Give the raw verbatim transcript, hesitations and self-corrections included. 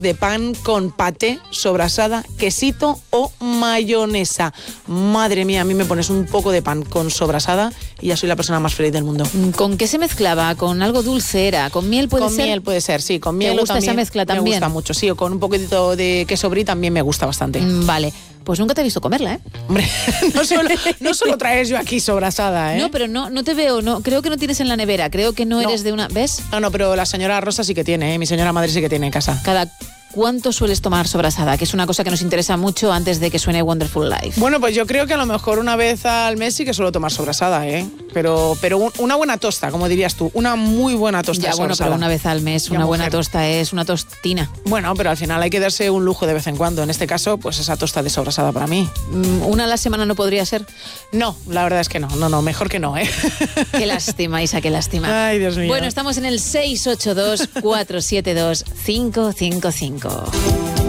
de pan con paté, sobrasada, quesito o mayonesa. Madre mía, a mí me pones un poco de pan con sobrasada y ya soy la persona más feliz del mundo. ¿Con qué se mezclaba? ¿Con algo dulce era? ¿Con miel puede con ser? Con miel puede ser, sí. Con miel ¿Te gusta también, esa mezcla también? Me gusta mucho, sí. O con un poquitito de queso brie también me gusta bastante. Mm, vale. Pues nunca te he visto comerla, ¿eh? Hombre, no solo, no solo traes yo aquí sobrasada, ¿eh? No, pero no, no te veo, no, creo que no tienes en la nevera, creo que no, no. eres de una... ¿Ves? No, no, pero la señora Rosa sí que tiene, ¿eh? Mi señora madre sí que tiene en casa. Cada... ¿Cuánto sueles tomar sobrasada? Que es una cosa que nos interesa mucho antes de que suene Wonderful Life. Bueno, pues yo creo que a lo mejor una vez al mes sí que suelo tomar sobrasada, ¿eh? Pero, pero un, una buena tosta, como dirías tú. Una muy buena tosta ya, de bueno, pero una vez al mes, ya, una mujer. buena tosta es una tostina. Bueno, pero al final hay que darse un lujo de vez en cuando. En este caso, pues esa tosta de sobrasada para mí. ¿Una a la semana no podría ser? No, la verdad es que no. No, no, mejor que no, ¿eh? Qué lástima, Isa, qué lástima. Ay, Dios mío. Bueno, estamos en el seis ocho dos, cuatro siete dos, cinco cinco cinco.